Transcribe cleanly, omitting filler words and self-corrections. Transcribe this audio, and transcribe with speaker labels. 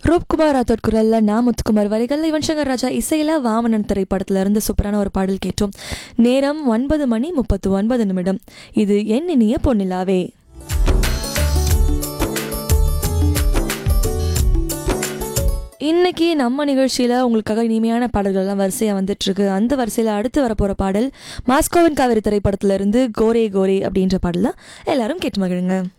Speaker 1: ரூப்குமார் ராத்தோட் குரல்ல நான் முத்துக்குமார் வரிகள் யுவன் சங்கர் ராஜா இசையில வாமனன் திரைப்படத்துல இருந்து சூப்பரான ஒரு பாடல் கேட்டோம். நேரம் 9:39. இது என் இனிய பொன்னிலாவே. இன்னைக்கு நம்ம நிகழ்ச்சியில் உங்களுக்காக இனிமையான பாடல்கள்லாம் வரிசையாக வந்துட்டுருக்கு. அந்த வரிசையில் அடுத்து வரப்போகிற பாடல் மாஸ்கோவின் காவிரி திரைப்படத்திலிருந்து கோரே கோரே அப்படின்ற பாடல் தான். எல்லாரும் கேட்டு மகிழுங்க.